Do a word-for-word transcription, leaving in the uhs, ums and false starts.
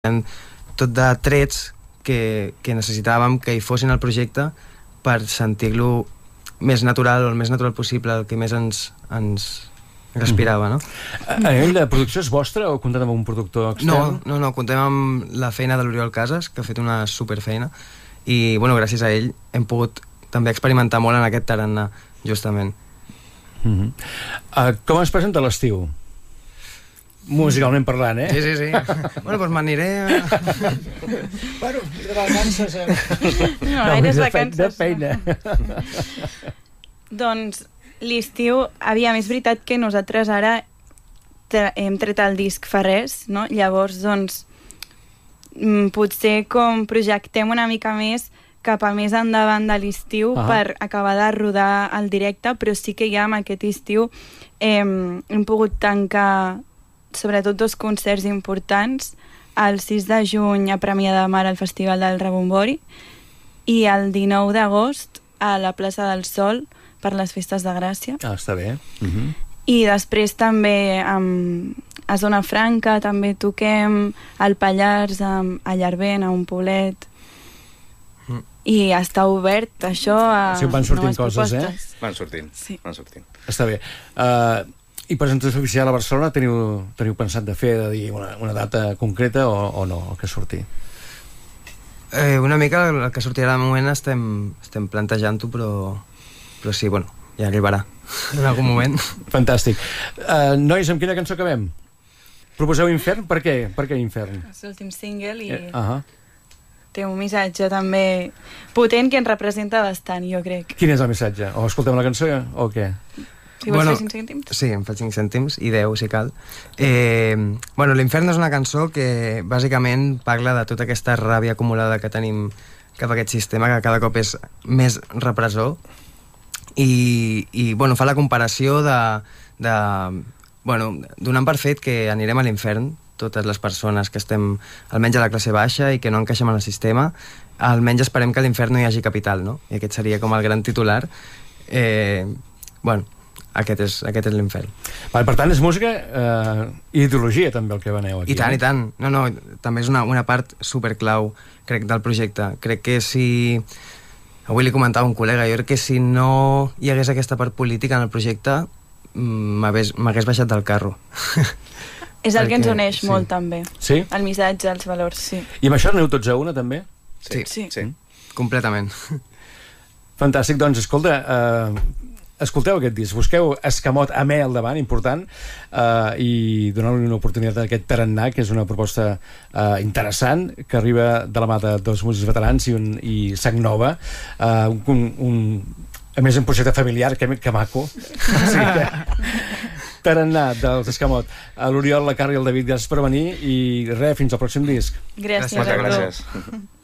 tot de trets que, que necessitàvem que hi fossin al projecte per sentir-lo més natural, o el més natural possible, el que més ens, ens respirava, no? A nivell de producció és vostra o comptem amb un productor extern? No, no, no, comptem amb la feina de l'Oriol Casas, que ha fet una superfeina, i, bueno, gràcies a ell hem pogut també experimentar molt en aquest tarannà, justament. Uh-huh. Uh, com es presenta l'estiu? Musicalment parlant, eh? Sí, sí, sí. Bueno, doncs m'aniré a... Bueno, de vacances... Eh? No, gaires vacances. De feina. Doncs l'estiu, aviam, és veritat que nosaltres ara hem tret el disc fa res, no? Llavors, doncs, potser com projectem una mica més cap a més endavant de l'estiu ah. per acabar de rodar el directe, però sí que ja amb aquest estiu eh, hem pogut tancar sobretot dos concerts importants, el sis de juny a Premià de Mar al Festival del Rebombori i el dinou d'agost a la plaça del Sol per les Festes de Gràcia. Ah, està bé. Uh-huh. I després també um, a Zona Franca també toquem al Pallars, um, a Llarben, a un poblet, mm. i està obert això a sí, van sortint noves coses, propostes. Eh? Van sortint, sí. van sortint. Està bé. Uh, I presentació oficial a Barcelona teniu, teniu pensat de fer, de dir una, una data concreta o, o no, el que surti? Eh, una mica el que sortirà de moment estem, estem plantejant-ho, però, però sí, bueno, ja arribarà en algun moment. Fantàstic. Uh, nois, amb quina cançó acabem? Proposeu Infern? Per què? Per què Infern? És l'últim single i eh, uh-huh. té un missatge també potent que ens representa bastant, jo crec. Quin és el missatge? O escoltem la cançó o què? Si vols bueno, fer cinc cèntims? Sí, em faig cinc cèntims i deu si cal. Eh, bueno, l'Infern és una cançó que bàsicament parla de tota aquesta ràbia acumulada que tenim cap a aquest sistema, que cada cop és més repressor, i, i bueno, fa la comparació de, de bueno, donant per fet que anirem a l'infern totes les persones que estem almenys a la classe baixa i que no encaixem en el sistema. Almenys esperem que a l'infern no hi hagi capital, no? I aquest seria com el gran titular. Eh, bueno, aquest és, aquest és l'infern. Per tant, és música eh, i ideologia també el que veneu aquí. I tant, eh? i tant. No, no, també és una, una part superclau, crec, del projecte. Crec que si... Avui li comentava un col·lega, jo crec que si no hi hagués aquesta part política en el projecte m'hagués baixat del carro. És el que ens uneix sí. molt, també. Sí? El missatge, els valors, sí. I amb això aneu tots a una, també? Sí, sí. sí. Completament. Fantàstic, doncs, escolta... Eh, escolteu aquest disc, busqueu Escamot Amè al davant, important, eh, i donar-li una oportunitat a aquest tarannà, que és una proposta eh, interessant, que arriba de la mà de dos músics veterans i, un, i sang nova, eh, un, un, a més un projecte familiar, que, que maco. Sí, que... Tarannà dels Escamot. L'Oriol, la Carla i el David, gràcies per venir, i res, fins al pròxim disc. Gràcies, gràcies. Moltes gràcies.